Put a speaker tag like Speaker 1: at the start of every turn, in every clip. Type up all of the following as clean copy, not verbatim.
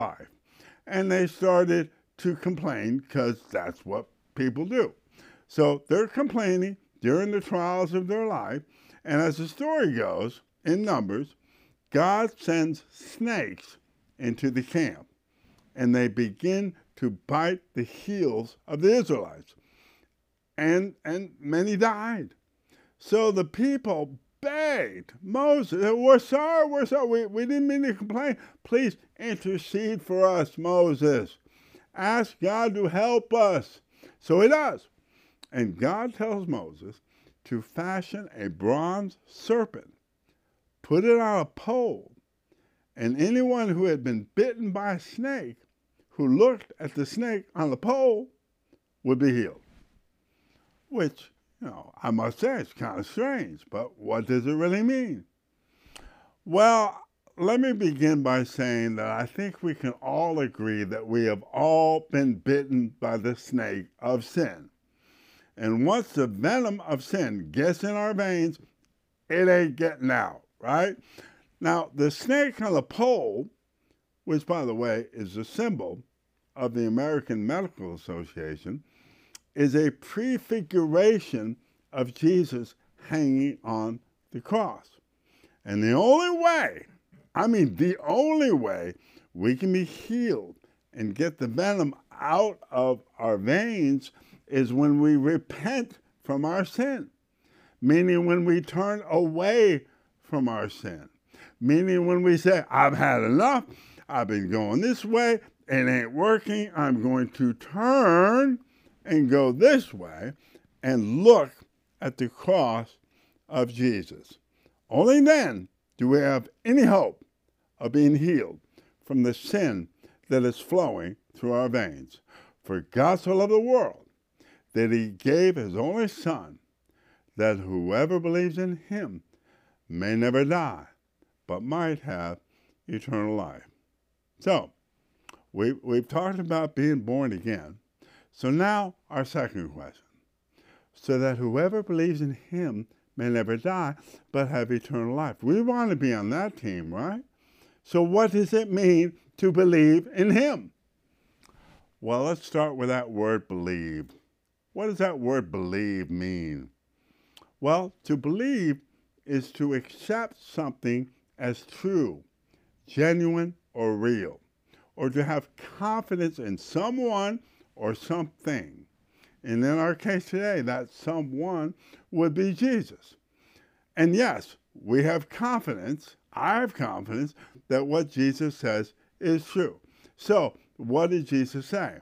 Speaker 1: life. And they started to complain because that's what people do. So they're complaining during the trials of their life. And as the story goes, in Numbers, God sends snakes into the camp, and they begin to bite the heels of the Israelites. And many died. So the people begged Moses, we're sorry, we didn't mean to complain. Please intercede for us, Moses. Ask God to help us. So he does. And God tells Moses to fashion a bronze serpent, put it on a pole, and anyone who had been bitten by a snake, who looked at the snake on the pole, would be healed. Which, I must say, it's kind of strange, but what does it really mean? Well, let me begin by saying that I think we can all agree that we have all been bitten by the snake of sin. And once the venom of sin gets in our veins, it ain't getting out, right? Now, the snake on the pole, which, by the way, is the symbol of the American Medical Association, is a prefiguration of Jesus hanging on the cross. And the only way, the only way we can be healed and get the venom out of our veins is when we repent from our sin, meaning when we turn away from our sin, meaning when we say, I've had enough, I've been going this way, it ain't working, I'm going to turn and go this way and look at the cross of Jesus. Only then do we have any hope of being healed from the sin that is flowing through our veins. For God so loved the world that he gave his only Son, that whoever believes in him may never die, but might have eternal life. So, we've talked about being born again. So now our second question. So that whoever believes in him may never die, but have eternal life. We want to be on that team, right? So what does it mean to believe in him? Well, let's start with that word believe. What does that word believe mean? Well, to believe is to accept something as true, genuine, or real, or to have confidence in someone or something. And in our case today, that someone would be Jesus. And yes, we have confidence, I have confidence, that what Jesus says is true. So, what did Jesus say?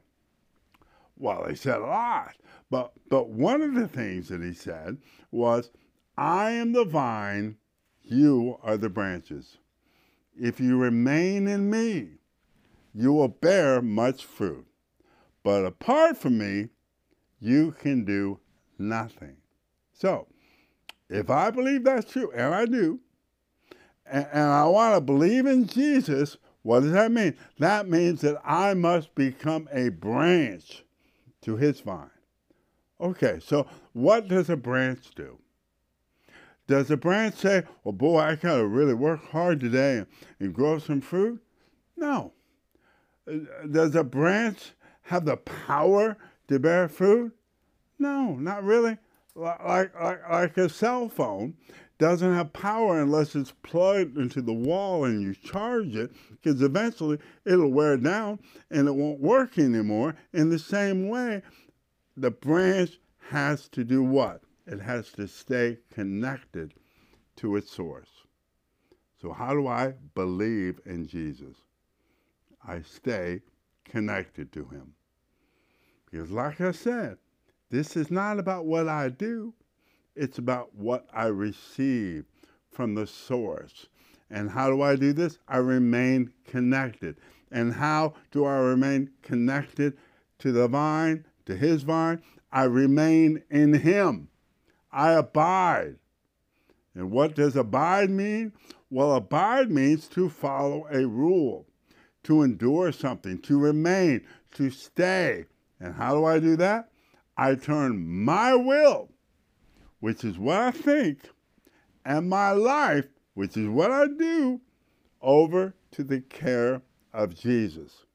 Speaker 1: Well, he said a lot. But one of the things that he said was, I am the vine, you are the branches. If you remain in me, you will bear much fruit. But apart from me, you can do nothing. So, if I believe that's true, and I do, and I want to believe in Jesus, what does that mean? That means that I must become a branch to his vine. Okay, so what does a branch do? Does a branch say, well, boy, I got to really work hard today and grow some fruit? No. Does a branch have the power to bear fruit? No, not really. Like a cell phone doesn't have power unless it's plugged into the wall and you charge it, because eventually it'll wear down and it won't work anymore. In the same way, the branch has to do what? It has to stay connected to its source. So how do I believe in Jesus? I stay connected to him. Because like I said, this is not about what I do. It's about what I receive from the source. And how do I do this? I remain connected. And how do I remain connected to the vine, to his vine? I remain in him. I abide. And what does abide mean? Well, abide means to follow a rule, to endure something, to remain, to stay. And how do I do that? I turn my will, which is what I think, and my life, which is what I do, over to the care of Jesus.